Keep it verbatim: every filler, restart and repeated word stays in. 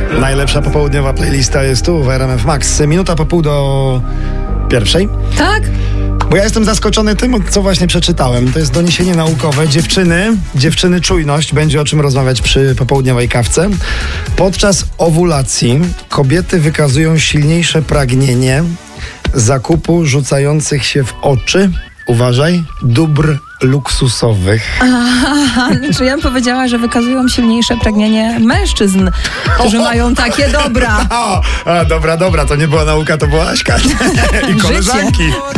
Najlepsza popołudniowa playlista jest tu w R M F Max. Minuta po pół do pierwszej. Tak? Bo ja jestem zaskoczony tym, co właśnie przeczytałem. To jest doniesienie naukowe. Dziewczyny, dziewczyny czujność, będzie o czym rozmawiać przy popołudniowej kawce. Podczas owulacji kobiety wykazują silniejsze pragnienie zakupu rzucających się w oczy, uważaj, dóbr luksusowych. Aha, czy ja bym powiedziała, że wykazują silniejsze pragnienie mężczyzn, którzy mają takie dobra. O, a, dobra, dobra, to nie była nauka, to była Aśka i koleżanki.